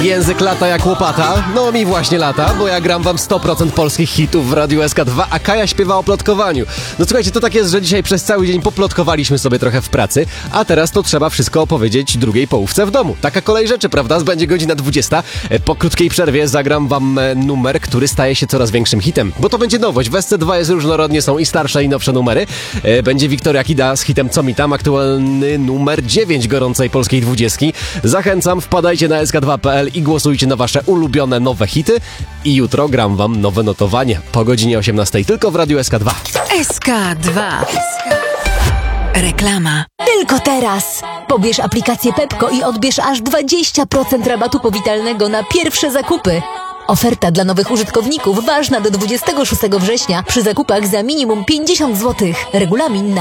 Język lata jak łopata. No mi właśnie lata, bo ja gram wam 100% polskich hitów w Radiu SK2, a Kaja śpiewa o plotkowaniu. No słuchajcie, to tak jest, że dzisiaj przez cały dzień poplotkowaliśmy sobie trochę w pracy, a teraz to trzeba wszystko opowiedzieć drugiej połówce w domu. Taka kolej rzeczy, prawda? Będzie godzina 20. Po krótkiej przerwie zagram wam numer, który staje się coraz większym hitem. Bo to będzie nowość. W SC2 jest różnorodnie, są i starsze, i nowsze numery. Będzie Wiktoria Kida z hitem Co mi tam? Aktualny numer 9 gorącej polskiej 20. Zachęcam, wpadajcie na sk2.pl i głosujcie na wasze ulubione nowe hity. I jutro gram wam nowe notowanie po godzinie 18 tylko w Radiu SK2. SK2. Reklama. Tylko teraz! Pobierz aplikację Pepko i odbierz aż 20% rabatu powitalnego na pierwsze zakupy. Oferta dla nowych użytkowników ważna do 26 września przy zakupach za minimum 50 zł. Regulamin na